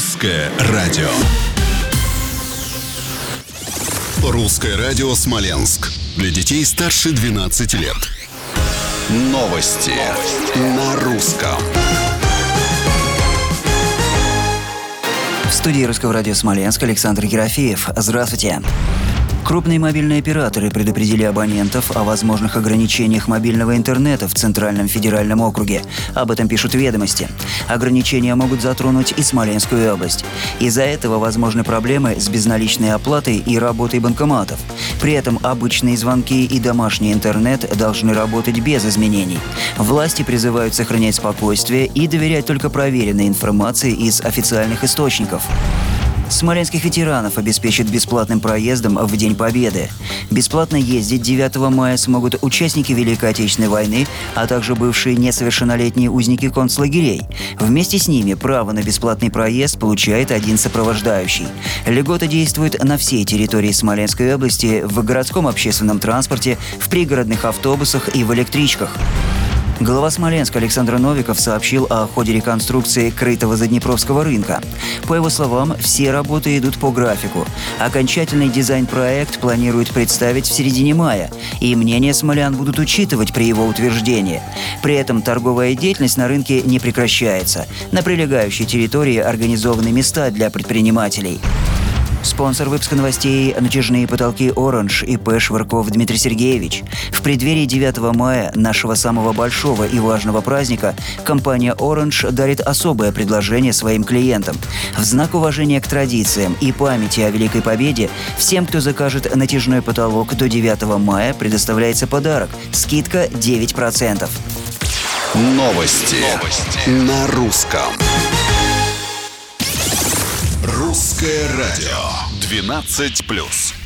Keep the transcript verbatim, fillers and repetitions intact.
Русское радио. Русское радио Смоленск. Для детей старше двенадцати лет. Новости на русском. В студии Русского радио Смоленск Александр Ерофеев. Здравствуйте. Крупные мобильные операторы предупредили абонентов о возможных ограничениях мобильного интернета в Центральном федеральном округе. Об этом пишут «Ведомости». Ограничения могут затронуть и Смоленскую область. Из-за этого возможны проблемы с безналичной оплатой и работой банкоматов. При этом обычные звонки и домашний интернет должны работать без изменений. Власти призывают сохранять спокойствие и доверять только проверенной информации из официальных источников. Смоленских ветеранов обеспечат бесплатным проездом в День Победы. Бесплатно ездить девятого мая смогут участники Великой Отечественной войны, а также бывшие несовершеннолетние узники концлагерей. Вместе с ними право на бесплатный проезд получает один сопровождающий. Льгота действует на всей территории Смоленской области в городском общественном транспорте, в пригородных автобусах и в электричках. Глава Смоленска Александр Новиков сообщил о ходе реконструкции крытого заднепровского рынка. По его словам, все работы идут по графику. Окончательный дизайн-проект планируют представить в середине мая, и мнения смолян будут учитывать при его утверждении. При этом торговая деятельность на рынке не прекращается. На прилегающей территории организованы места для предпринимателей. Спонсор выпуска новостей – натяжные потолки Orange и ИП Швырков Дмитрий Сергеевич. В преддверии девятого мая, нашего самого большого и важного праздника, компания Orange дарит особое предложение своим клиентам. В знак уважения к традициям и памяти о Великой Победе всем, кто закажет натяжной потолок до девятого мая, предоставляется подарок – скидка девять процентов. Новости, Новости. на русском. Русское радио. двенадцать плюс.